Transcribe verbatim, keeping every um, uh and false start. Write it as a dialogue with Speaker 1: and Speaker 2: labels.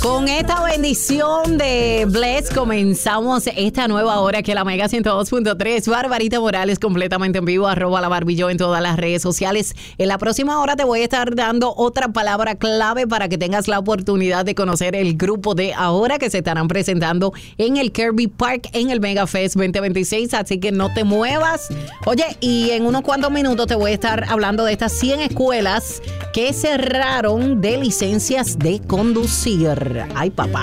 Speaker 1: Con esta bendición de Bless comenzamos esta nueva hora que la Mega ciento dos punto tres. Barbarita Morales completamente en vivo, arroba la Barbilló en todas las redes sociales. En la próxima hora te voy a estar dando otra palabra clave para que tengas la oportunidad de conocer el grupo de ahora que se estarán presentando en el Kirby Park en el Mega Fest veinte veintiséis, así que no te muevas. Oye, y en unos cuantos minutos te voy a estar hablando de estas cien escuelas que cerraron de licencias de conducir. Ay, papá.